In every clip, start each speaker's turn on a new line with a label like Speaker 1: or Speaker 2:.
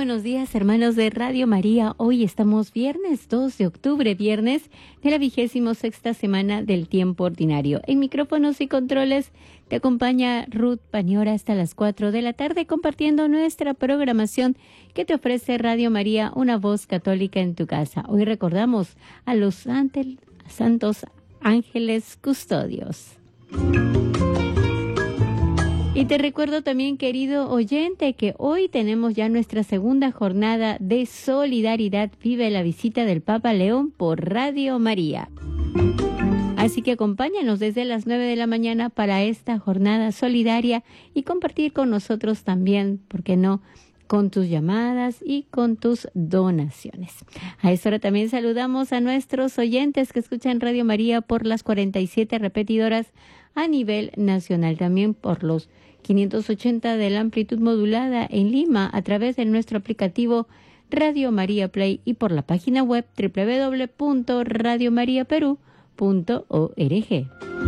Speaker 1: buenos días, hermanos de Radio María. Hoy estamos viernes 2 de octubre, viernes de la 26ª semana del tiempo ordinario. En micrófonos y controles te acompaña Ruth Paniora hasta las 4 de la tarde, compartiendo nuestra programación que te ofrece Radio María, una voz católica en tu casa. Hoy recordamos a los santos ángeles custodios. Y te recuerdo también, querido oyente, que hoy tenemos ya nuestra segunda jornada de solidaridad. Vive la visita del Papa León por Radio María. Así que acompáñanos desde las 9 de la mañana para esta jornada solidaria y compartir con nosotros también, ¿por qué no?, con tus llamadas y con tus donaciones. A esta hora también saludamos a nuestros oyentes que escuchan Radio María por las 47 repetidoras a nivel nacional, también por los 580 de la amplitud modulada en Lima a través de nuestro aplicativo Radio María Play y por la página web www.radiomariaperú.org.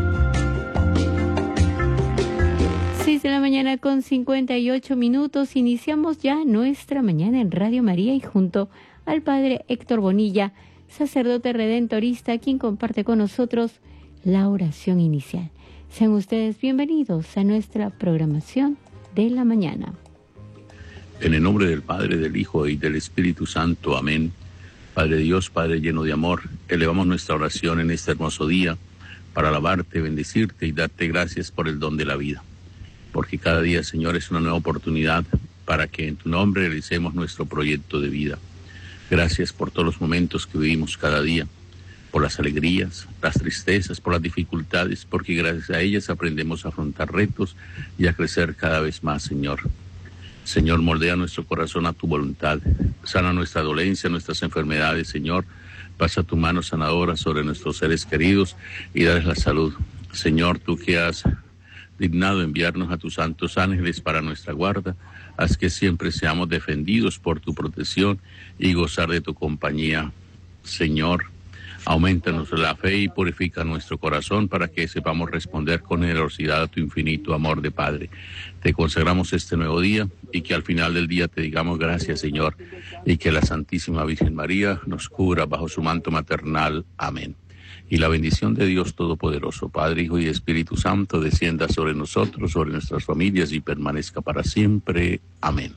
Speaker 1: 6 de la mañana con 58 minutos. Iniciamos ya nuestra mañana en Radio María y junto al Padre Héctor Bonilla, sacerdote redentorista, quien comparte con nosotros la oración inicial. Sean ustedes bienvenidos a nuestra programación de la mañana.
Speaker 2: En el nombre del Padre, del Hijo y del Espíritu Santo. Amén. Padre Dios, Padre lleno de amor, elevamos nuestra oración en este hermoso día para alabarte, bendecirte y darte gracias por el don de la vida. Porque cada día, Señor, es una nueva oportunidad para que en tu nombre realicemos nuestro proyecto de vida. Gracias por todos los momentos que vivimos cada día, por las alegrías, las tristezas, por las dificultades, porque gracias a ellas aprendemos a afrontar retos y a crecer cada vez más, Señor. Señor, moldea nuestro corazón a tu voluntad, sana nuestra dolencia, nuestras enfermedades, Señor. Pasa tu mano sanadora sobre nuestros seres queridos y dales la salud. Señor, tú que has dignado enviarnos a tus santos ángeles para nuestra guarda, haz que siempre seamos defendidos por tu protección y gozar de tu compañía. Señor, aumentanos la fe y purifica nuestro corazón para que sepamos responder con generosidad a tu infinito amor de Padre. Te consagramos este nuevo día y que al final del día te digamos gracias, Señor, y que la Santísima Virgen María nos cubra bajo su manto maternal. Amén. Y la bendición de Dios Todopoderoso, Padre, Hijo y Espíritu Santo, descienda sobre nosotros, sobre nuestras familias y permanezca para siempre. Amén.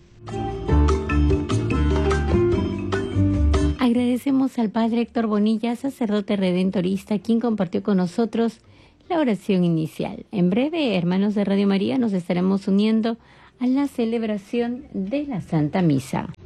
Speaker 1: Agradecemos al Padre Héctor Bonilla, sacerdote redentorista, quien compartió con nosotros la oración inicial. En breve, hermanos de Radio María, nos estaremos uniendo a la celebración de la Santa Misa.